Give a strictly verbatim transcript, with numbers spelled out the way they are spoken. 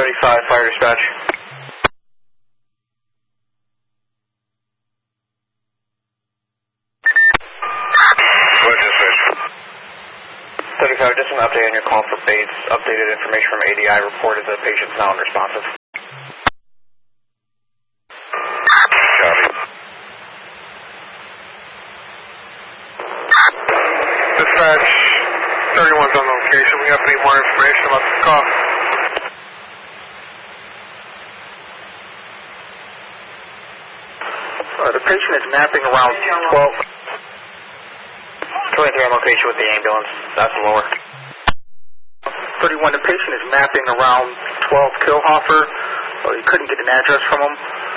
thirty-five, fire dispatch. What dispatch? thirty-five, just an update on your call for Bates. Updated information from A D I reported the patient's now unresponsive. Copy. Dispatch, thirty-one's on location. We have any more information about this call? Uh, the patient is napping around twelve. twenty-three on location with the ambulance. That's lower. thirty-one, the patient is napping around twelve Killhofer. Uh, you couldn't get an address from him.